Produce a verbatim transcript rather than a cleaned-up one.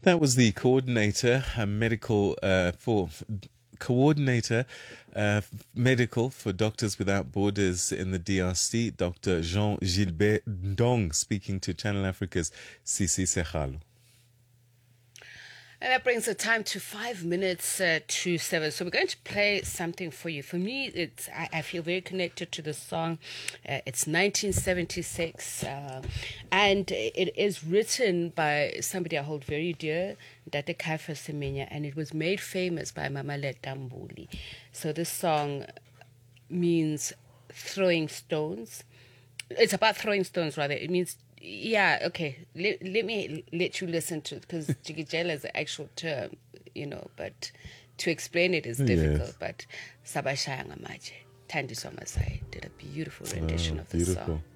That was the coordinator, a medical uh, for coordinator uh, medical for Doctors Without Borders in the D R C, Doctor Jean Gilbert Ndong, speaking to Channel Africa's Sisi Sekgalo. And that brings the time to five minutes uh, to seven. So we're going to play something for you. For me, it's I, I feel very connected to the song. Uh, it's nineteen seventy-six, uh, and it is written by somebody I hold very dear, Date Kaifa Semenya, and it was made famous by Mamale Dambuli. So this song means throwing stones. It's about throwing stones, rather. It means yeah, okay. Let, let me let you listen to it because jikijela is the actual term, you know, but to explain it is difficult. Yes. But Sabashaya Ngamaje, Thandiswa Masai did a beautiful rendition Oh, of the beautiful. song.